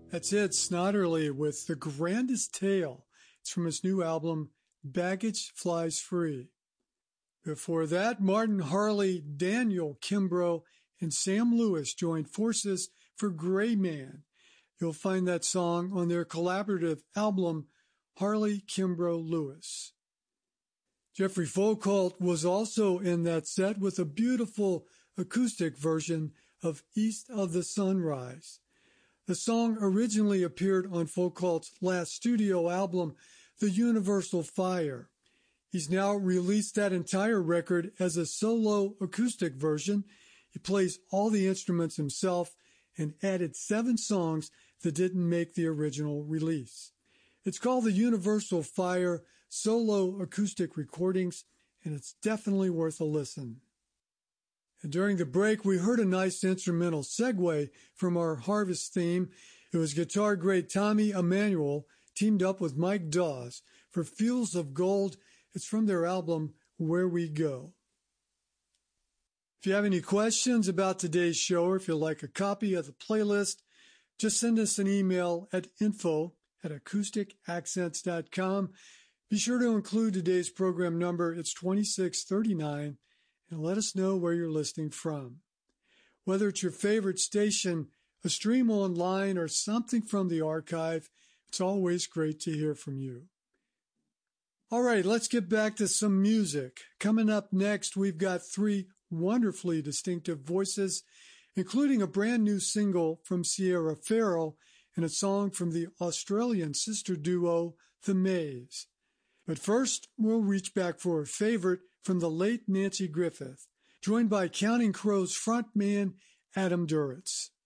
That's it, Snodderly with The Grandest Tale. It's from his new album, Baggage Flies Free. Before that, Martin Harley, Daniel Kimbrough, and Sam Lewis joined forces for Gray Man. You'll find that song on their collaborative album, Harley Kimbrough Lewis. Jeffrey Folkalt was also in that set with a beautiful acoustic version of East of the Sunrise. The song originally appeared on Folkalt's last studio album, The Universal Fire. He's now released that entire record as a solo acoustic version. He plays all the instruments himself and added 7 songs that didn't make the original release. It's called the Universal Fire Solo Acoustic Recordings, and it's definitely worth a listen. And during the break, we heard a nice instrumental segue from our Harvest theme. It was guitar great Tommy Emmanuel teamed up with Mike Dawes for Fields of Gold. It's from their album, Where We Go. If you have any questions about today's show, or if you'd like a copy of the playlist, just send us an email at info@acousticaccents.com. Be sure to include today's program number. It's 2639, and let us know where you're listening from. Whether it's your favorite station, a stream online, or something from the archive, it's always great to hear from you. All right, let's get back to some music. Coming up next, we've got 3 wonderfully distinctive voices, including a brand new single from Sierra Farrell and a song from the Australian sister duo, The Mays. But first, we'll reach back for a favorite from the late Nanci Griffith, joined by Counting Crows frontman Adam Duritz.